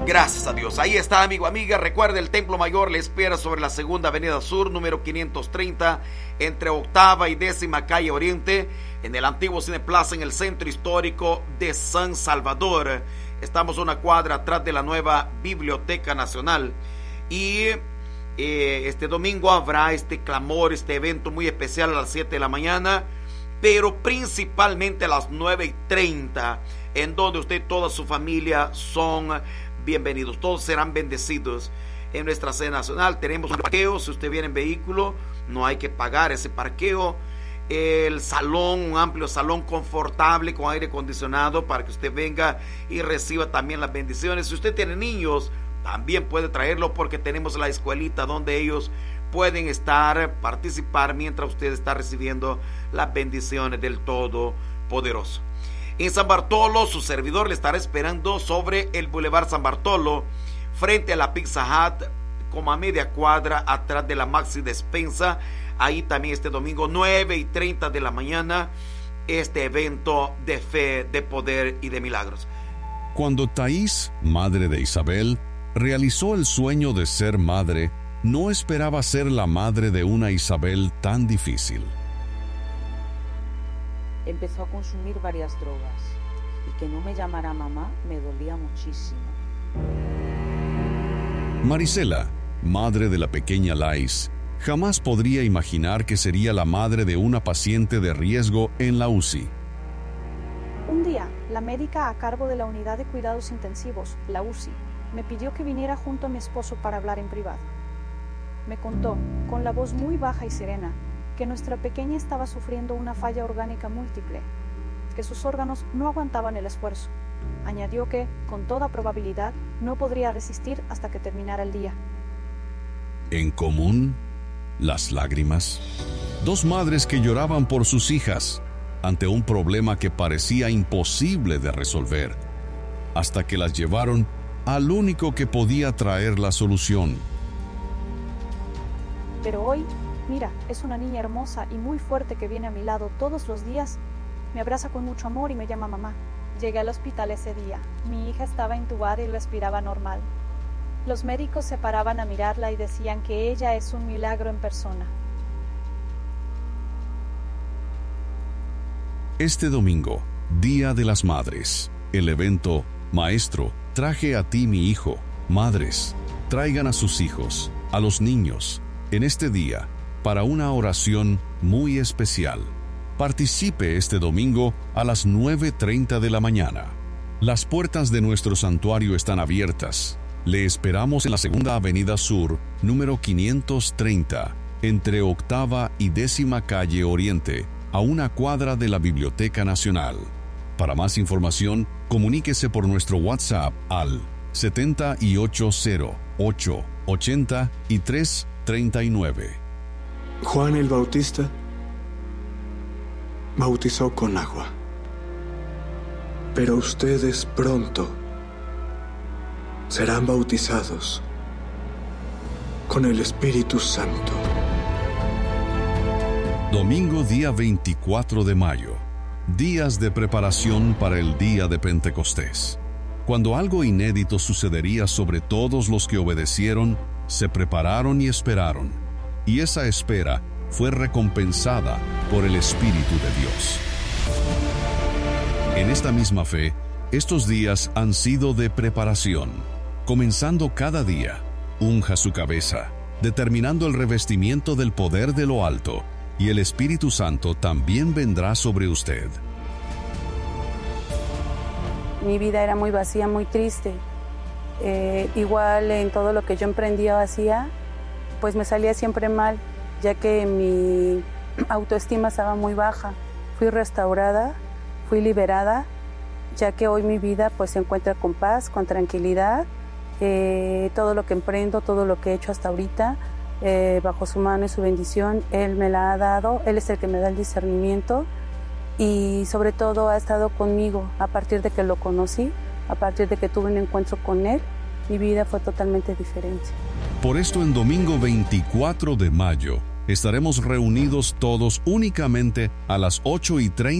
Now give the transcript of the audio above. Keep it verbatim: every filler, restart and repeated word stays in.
Gracias a Dios. Ahí está, amigo, amiga. Recuerde, el Templo Mayor le espera sobre la segunda avenida sur, número quinientos treinta, entre octava y décima calle Oriente, en el antiguo Cineplaza, en el centro histórico de San Salvador. Estamos a una cuadra atrás de la nueva Biblioteca Nacional. Y eh, este domingo habrá este clamor, este evento muy especial a las siete de la mañana, pero principalmente a las nueve y treinta, en donde usted y toda su familia son bienvenidos. Todos serán bendecidos en nuestra sede nacional. Tenemos un parqueo. Si usted viene en vehículo, no hay que pagar ese parqueo. El salón, un amplio salón confortable con aire acondicionado para que usted venga y reciba también las bendiciones. Si usted tiene niños, también puede traerlo, porque tenemos la escuelita donde ellos pueden estar, participar mientras usted está recibiendo las bendiciones del Todopoderoso. En San Bartolo, su servidor le estará esperando sobre el Boulevard San Bartolo, frente a la Pizza Hut, como a media cuadra atrás de la Maxi Despensa. Ahí también este domingo, nueve y treinta de la mañana, este evento de fe, de poder y de milagros. Cuando Thais, madre de Isabel, realizó el sueño de ser madre, no esperaba ser la madre de una Isabel tan difícil. Empezó a consumir varias drogas, y que no me llamara mamá me dolía muchísimo. Marisela, madre de la pequeña Lais, jamás podría imaginar que sería la madre de una paciente de riesgo en la U C I. Un día, la médica a cargo de la unidad de cuidados intensivos, la U C I, me pidió que viniera junto a mi esposo para hablar en privado. Me contó, con la voz muy baja y serena, que nuestra pequeña estaba sufriendo una falla orgánica múltiple, que sus órganos no aguantaban el esfuerzo. Añadió que, con toda probabilidad, no podría resistir hasta que terminara el día. En común, las lágrimas. Dos madres que lloraban por sus hijas ante un problema que parecía imposible de resolver, hasta que las llevaron al único que podía traer la solución. Pero hoy, mira, es una niña hermosa y muy fuerte que viene a mi lado todos los días. Me abraza con mucho amor y me llama mamá. Llegué al hospital ese día. Mi hija estaba intubada y respiraba normal. Los médicos se paraban a mirarla y decían que ella es un milagro en persona. Este domingo, Día de las Madres, el evento Maestro, traje a ti mi hijo. Madres, traigan a sus hijos, a los niños, en este día, para una oración muy especial. Participe este domingo a las nueve y treinta de la mañana. Las puertas de nuestro santuario están abiertas. Le esperamos en la segunda avenida sur, número quinientos treinta, entre octava y décima calle Oriente, a una cuadra de la Biblioteca Nacional. Para más información, comuníquese por nuestro WhatsApp al siete ocho cero ocho ochenta y tres treinta y nueve. Juan el Bautista bautizó con agua, pero ustedes pronto serán bautizados con el Espíritu Santo. Domingo día veinticuatro de mayo, días de preparación para el día de Pentecostés. Cuando algo inédito sucedería sobre todos los que obedecieron, se prepararon y esperaron, y esa espera fue recompensada por el Espíritu de Dios. En esta misma fe, estos días han sido de preparación. Comenzando cada día, unja su cabeza, determinando el revestimiento del poder de lo alto, y el Espíritu Santo también vendrá sobre usted. Mi vida era muy vacía, muy triste. Eh, igual en todo lo que yo emprendía o hacía, pues me salía siempre mal, ya que mi autoestima estaba muy baja. Fui restaurada, fui liberada, ya que hoy mi vida pues se encuentra con paz, con tranquilidad. Eh, todo lo que emprendo, todo lo que he hecho hasta ahorita, eh, bajo su mano y su bendición, Él me la ha dado. Él es el que me da el discernimiento y sobre todo ha estado conmigo a partir de que lo conocí, a partir de que tuve un encuentro con Él. Mi vida fue totalmente diferente. Por esto, en domingo veinticuatro de mayo, estaremos reunidos todos únicamente a las ocho y treinta